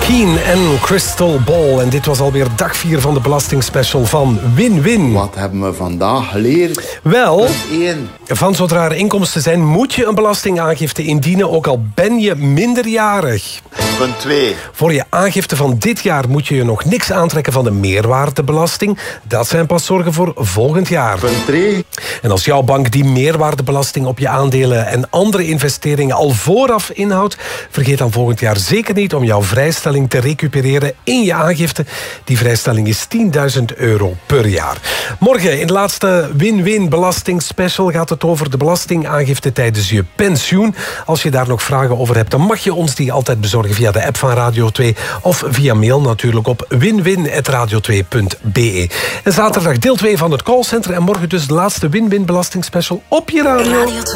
Keen en Crystal Ball. En dit was alweer dag 4 van de belastingspecial van Win-Win. Wat hebben we vandaag geleerd? Wel, van zodra er inkomsten zijn, moet je een belastingaangifte indienen, ook al ben je minderjarig. Punt 2. Voor je aangifte van dit jaar moet je nog niks aantrekken van de meerwaardebelasting. Dat zijn pas zorgen voor volgend jaar. Punt 3. En als jouw bank die meerwaardebelasting op je aandelen en andere investeringen al vooraf inhoudt, vergeet dan volgend jaar zeker niet om jouw vrijstelling te recupereren in je aangifte. Die vrijstelling is €10.000 per jaar. Morgen in de laatste Win-Win belastingspecial gaat het over de belastingaangifte tijdens je pensioen. Als je daar nog vragen over hebt, dan mag je ons die altijd bezorgen via de app van Radio 2 of via mail natuurlijk op winwin@radio2.be. En zaterdag deel 2 van het callcenter en morgen dus de laatste Win-Win belastingspecial op je radio.